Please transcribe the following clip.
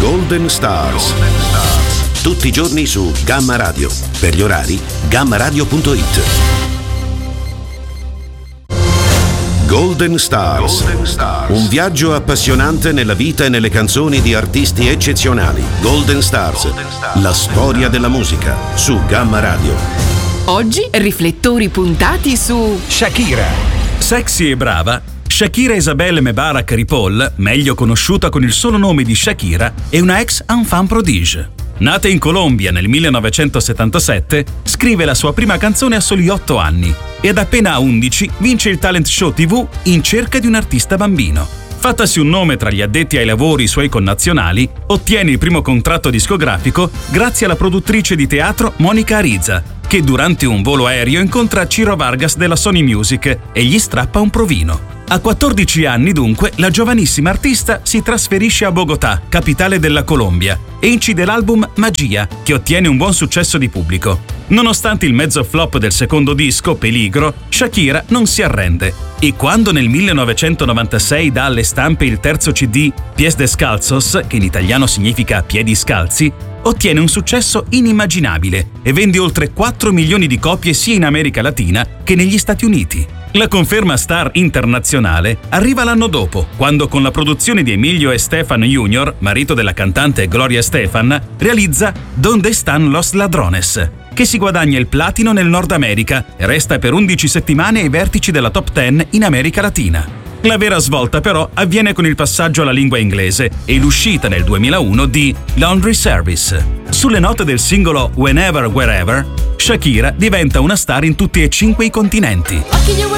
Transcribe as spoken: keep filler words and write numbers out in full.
Golden Stars. Tutti i giorni su Gamma Radio. Per gli orari, gamma radio punto it. Golden Stars. Golden Stars. Un viaggio appassionante nella vita e nelle canzoni di artisti eccezionali. Golden Stars. Golden Stars. La storia della musica su Gamma Radio. Oggi riflettori puntati su Shakira. Sexy e brava, Shakira Isabelle Mebarak Ripoll, meglio conosciuta con il solo nome di Shakira, è una ex enfant prodige. Nata in Colombia nel millenovecentosettantasette, scrive la sua prima canzone a soli otto anni e ad appena undici vince il talent show tivù In cerca di un artista bambino. Fattasi un nome tra gli addetti ai lavori suoi connazionali, ottiene il primo contratto discografico grazie alla produttrice di teatro Monica Ariza, che durante un volo aereo incontra Ciro Vargas della Sony Music e gli strappa un provino. A quattordici anni, dunque, la giovanissima artista si trasferisce a Bogotà, capitale della Colombia, e incide l'album Magia, che ottiene un buon successo di pubblico. Nonostante il mezzo flop del secondo disco, Peligro, Shakira non si arrende e quando nel millenovecentonovantasei dà alle stampe il terzo C D, Pies Descalzos, che in italiano significa piedi scalzi, ottiene un successo inimmaginabile e vende oltre quattro milioni di copie sia in America Latina che negli Stati Uniti. La conferma star internazionale arriva l'anno dopo, quando con la produzione di Emilio Estefan junior, marito della cantante Gloria Estefan, realizza Donde están los ladrones, che si guadagna il platino nel Nord America e resta per undici settimane ai vertici della top dieci in America Latina. La vera svolta però avviene con il passaggio alla lingua inglese e l'uscita nel duemilauno di Laundry Service. Sulle note del singolo Whenever Wherever, Shakira diventa una star in tutti e cinque i continenti.